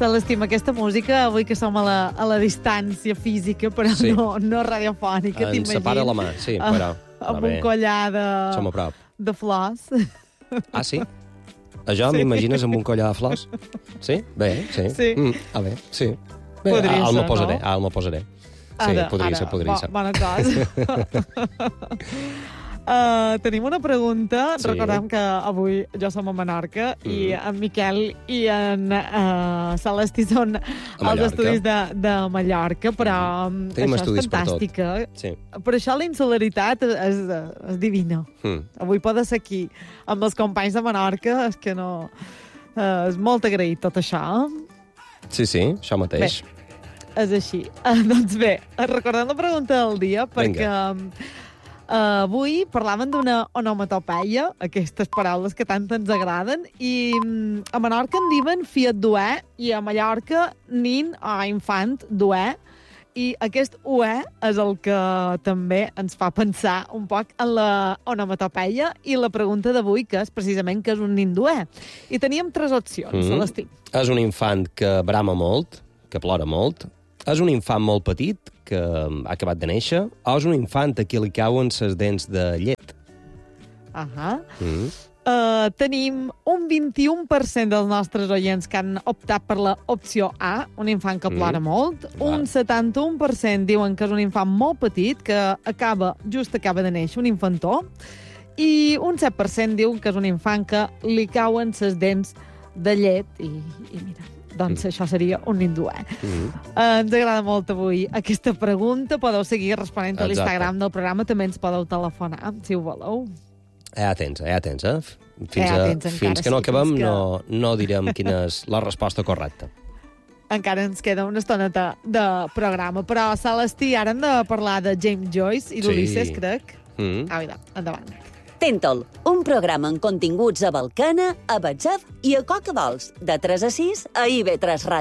Se l'estima aquesta música, avui que som a la distància física, però Sí. no radiofònica, Ens separa la mà, sí, però... amb un collar Som a prop. de flors. Ah, sí? Això m'imagines amb un collar de flors? Sí? Bé, sí. Sí. Bé, sí. Bé, Podria ara ser, me'l posaré, no? ara me'l posaré. Sí, podria ser. Bona cosa. Tenim una pregunta. Sí. Recordem que avui jo som a Menorca i en Miquel i en Celestí són als Mallorca. estudis de Mallorca, però Tenim això estudis és per tot. fantàstica. Sí. Per això la insularitat és divina. Avui poder ser aquí amb els companys de Menorca és que no... és molt agraït tot això. Sí, això mateix. És així. Doncs bé, recordem la pregunta del dia, perquè avui parlaven d'una onomatopeia, aquestes paraules que tant ens agraden, i a Menorca en diuen fiat duer, i a Mallorca nin o infant duer, i aquest uè és el que també ens fa pensar un poc en la onomatopeia i la pregunta d'avui, que és precisament què és un nin duer. I teníem 3 opcions, Celestí. És un infant que brama molt, que plora molt, és un infant molt petit, que ha acabat de néixer, o és un infant a qui li cauen les dents de llet? Tenim un 21% dels nostres oients que han optat per l'opció A, un infant que plora molt. Un 71% diuen que és un infant molt petit, que acaba de néixer, un infantó. I un 7% diu que és un infant que li cauen les dents de llet. I mira, doncs això seria un nin duer. Ens agrada molt avui aquesta pregunta. Podeu seguir responent a l'Instagram del programa. També ens podeu telefonar, si ho voleu. Ja tens, Fins que no acabem no direm quina és la resposta correcta. Encara ens queda una estoneta de programa. Però, Celestí, ara hem de parlar de James Joyce i d'Ulisses, crec. Endavant. Tentol, un programa amb continguts a Balcana, a Batzef i a Coca Dols, de 3 a 6 a IB3 Ràdio.